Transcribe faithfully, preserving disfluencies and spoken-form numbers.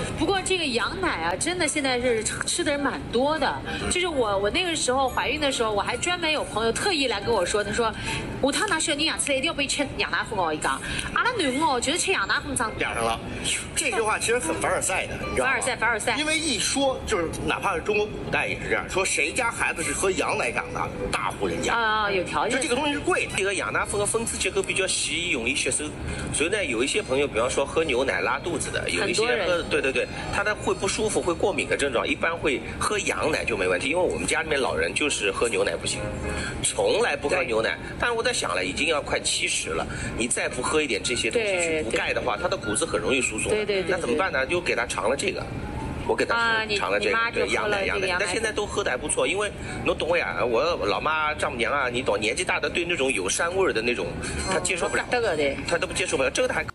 不过这个羊奶啊，真的现在是吃的人蛮多的。就是我我那个时候怀孕的时候，我还专门有朋友特意来跟我说，他说下趟拿小人养出来一定要被吃羊奶粉哦，一讲，阿拉囡哦就是吃羊奶粉长俩上了。这句话其实很凡尔赛的，你知道吗？ 凡尔赛，凡尔赛。 因为一说就是，哪怕是中国古代也是这样，说谁家孩子是喝羊奶长的，大户人家啊，有条件。 就这个东西是贵的。 这个羊奶粉的分子结构比较细，容易吸收，所以呢，有一些朋友，比方说喝牛奶拉肚子的，有一些喝，对对对，他的会不舒服、会过敏的症状，一般会喝羊奶就没问题。因为我们家里面老人就是喝牛奶不行，从来不喝牛奶。但是我在想了，已经要快七十了，你再不喝一点这些东西去补钙的话，他的骨质很容易疏松。 对对对。 那怎么办呢？就给他尝了这个。我给他尝了这个，对羊奶羊奶，但现在都喝的还不错，因为侬懂我呀，我老妈丈母娘啊，你懂，年纪大的对那种有膻味的那种，她接受不了，她都不接受不了，这个还。